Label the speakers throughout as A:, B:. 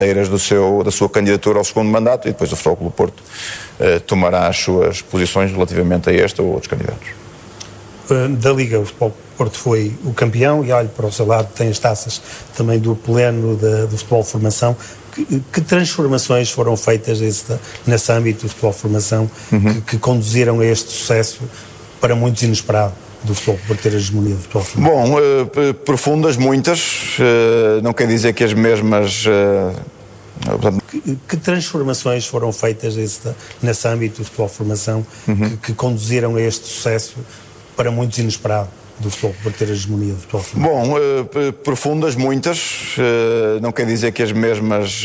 A: da sua candidatura ao segundo mandato e depois o Futebol Clube do Porto tomará as suas posições relativamente a este ou outros candidatos.
B: Da Liga, o Futebol Clube do Porto foi o campeão e olha para o seu lado, tem as taças também do pleno do futebol de formação. Que transformações foram feitas nesse âmbito do futebol de formação que conduziram a este sucesso para muitos inesperado do futebol por ter a hegemonia do futebol?
A: Bom, profundas, muitas, não quer dizer que as mesmas...
B: Que transformações foram feitas nesse âmbito do futebol de formação que conduziram a este sucesso para muitos inesperado do futebol por ter a hegemonia do futebol?
A: Bom, profundas, muitas, não quer dizer que as mesmas...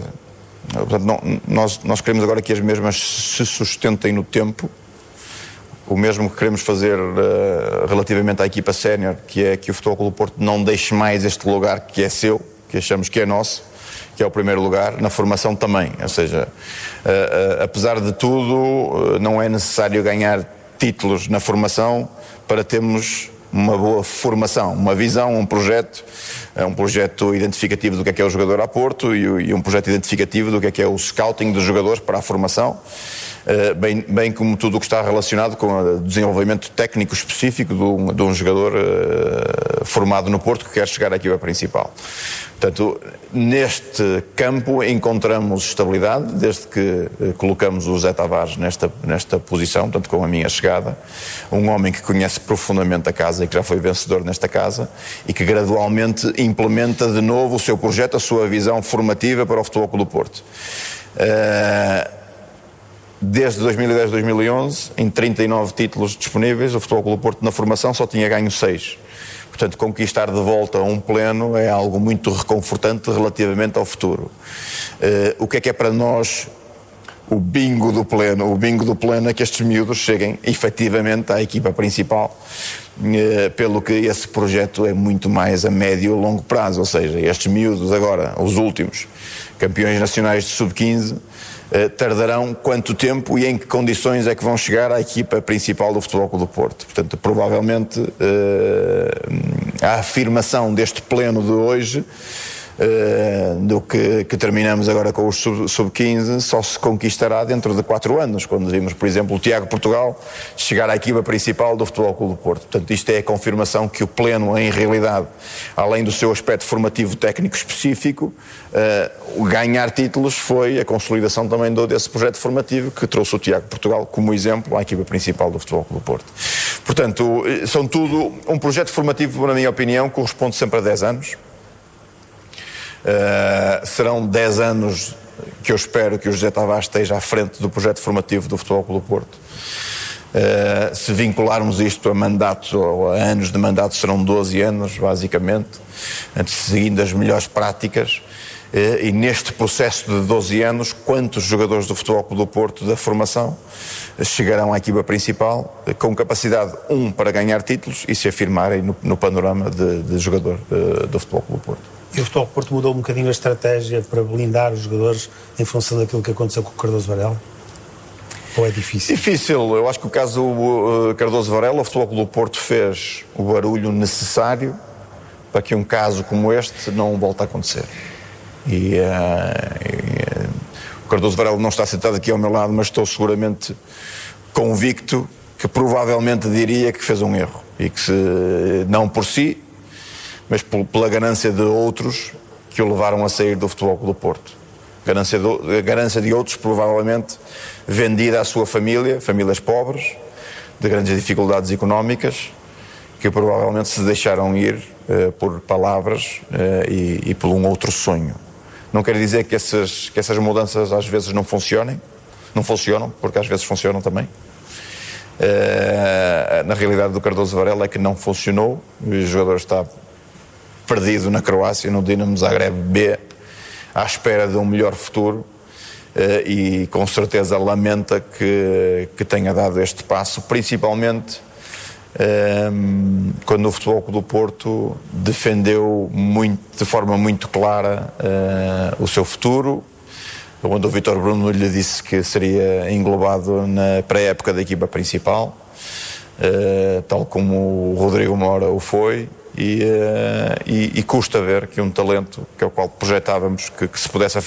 A: nós queremos agora que as mesmas se sustentem no tempo. O mesmo que queremos fazer relativamente à equipa sénior, que é que o Futebol Clube do Porto não deixe mais este lugar que é seu, que achamos que é nosso, que é o primeiro lugar, na formação também. Ou seja, apesar de tudo, não é necessário ganhar títulos na formação para termos uma boa formação, uma visão, um projeto identificativo do que é o jogador a Porto e um projeto identificativo do que é o scouting dos jogadores para a formação. Bem como tudo o que está relacionado com o desenvolvimento técnico específico de um jogador formado no Porto que quer chegar à equipa principal. Portanto, neste campo encontramos estabilidade, desde que colocamos o Zé Tavares nesta posição, tanto com a minha chegada, um homem que conhece profundamente a casa e que já foi vencedor nesta casa e que gradualmente implementa de novo o seu projeto, a sua visão formativa para o Futebol Clube do Porto. Desde 2010, 2011, em 39 títulos disponíveis, o Futebol Clube do Porto na formação só tinha ganho 6. Portanto, conquistar de volta um pleno é algo muito reconfortante relativamente ao futuro. O que é para nós o bingo do pleno? O bingo do pleno é que estes miúdos cheguem efetivamente à equipa principal, pelo que esse projeto é muito mais a médio e longo prazo. Ou seja, estes miúdos agora, os últimos campeões nacionais de sub-15, tardarão quanto tempo e em que condições é que vão chegar à equipa principal do Futebol Clube do Porto. Portanto, provavelmente a afirmação deste pleno de hoje, do que terminamos agora com os sub-15, só se conquistará dentro de 4 anos, quando vimos, por exemplo, o Tiago Portugal chegar à equipa principal do Futebol Clube do Porto. Portanto, isto é a confirmação que o pleno, em realidade, além do seu aspecto formativo técnico específico, ganhar títulos foi a consolidação também desse projeto formativo que trouxe o Tiago Portugal como exemplo à equipa principal do Futebol Clube do Porto. Portanto, são tudo um projeto formativo, na minha opinião, corresponde sempre a 10 anos. Serão 10 anos que eu espero que o José Tavares esteja à frente do projeto formativo do Futebol Clube do Porto. Se vincularmos isto a mandatos ou a anos de mandato, serão 12 anos, basicamente, seguindo as melhores práticas. E neste processo de 12 anos, quantos jogadores do Futebol Clube do Porto da formação chegarão à equipa principal com capacidade, para ganhar títulos e se afirmarem no panorama de jogador do Futebol Clube do Porto?
B: E o Futebol do Porto mudou um bocadinho a estratégia para blindar os jogadores em função daquilo que aconteceu com o Cardoso Varela? Ou é difícil?
A: Difícil. Eu acho que o caso do Cardoso Varela, o Futebol Clube do Porto fez o barulho necessário para que um caso como este não volte a acontecer. O Cardoso Varela não está sentado aqui ao meu lado, mas estou seguramente convicto que provavelmente diria que fez um erro e que não por si, mas pela ganância de outros que o levaram a sair do Futebol Clube do Porto. Ganância de outros, provavelmente vendida à sua família, famílias pobres, de grandes dificuldades económicas, que provavelmente se deixaram ir por palavras e por um outro sonho. Não quer dizer que essas mudanças às vezes não funcionem, porque às vezes funcionam também. Na realidade do Cardoso Varela é que não funcionou, o jogador está perdido na Croácia, no Dinamo Zagreb B, à espera de um melhor futuro, e com certeza lamenta que tenha dado este passo, principalmente quando o Futebol Clube do Porto defendeu de forma muito clara o seu futuro, quando o Vítor Bruno lhe disse que seria englobado na pré-época da equipa principal, tal como o Rodrigo Mora o foi. E custa ver que um talento, que é o qual projetávamos que se pudesse